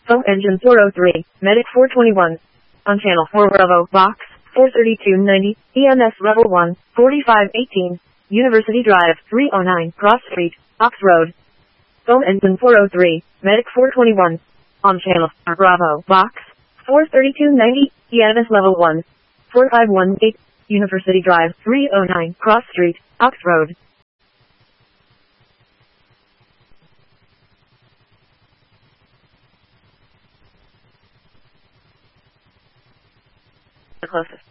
Foam engine 403, Medic 421. On channel 4 Bravo, box 43290, EMS level 1, 4518, University Drive 309, Cross Street, Ox Road. Foam engine 403, Medic 421. On channel 4 Bravo, box 43290, EMS level 1, 4518, University Drive 309, Cross Street, Ox Road. The closest.